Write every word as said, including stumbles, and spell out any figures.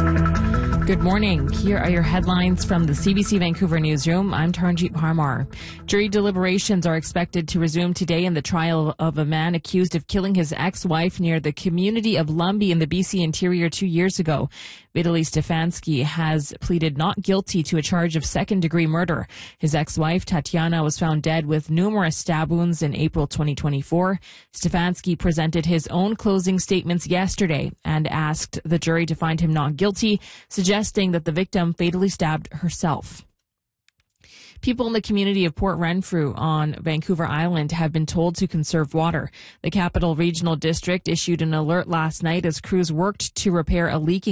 Good morning. Here are your headlines from the C B C Vancouver newsroom. I'm Taranjeet Parmar. Jury deliberations are expected to resume today in the trial of a man accused of killing his ex-wife near the community of Lumby in the B C interior two years ago. Vitaly Stefanski has pleaded not guilty to a charge of second-degree murder. His ex-wife, Tatiana, was found dead with numerous stab wounds in April twenty twenty-four. Stefanski presented his own closing statements yesterday and asked the jury to find him not guilty, suggesting that the victim fatally stabbed herself. People in the community of Port Renfrew on Vancouver Island have been told to conserve water. The Capital Regional District issued an alert last night as crews worked to repair a leaking